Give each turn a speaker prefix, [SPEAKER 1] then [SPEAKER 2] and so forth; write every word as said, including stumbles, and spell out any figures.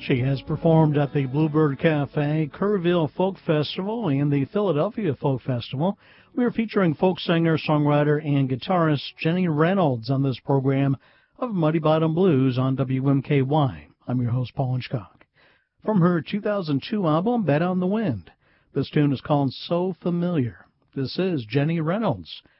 [SPEAKER 1] She has performed at the Bluebird Cafe, Kerrville Folk Festival, and the Philadelphia Folk Festival. We are featuring folk singer, songwriter, and guitarist Jenny Reynolds on this program of Muddy Bottom Blues on W M K Y. I'm your host, Paul Hitchcock. From her two thousand two album, Bet on the Wind, this tune is called So Familiar. This is Jenny Reynolds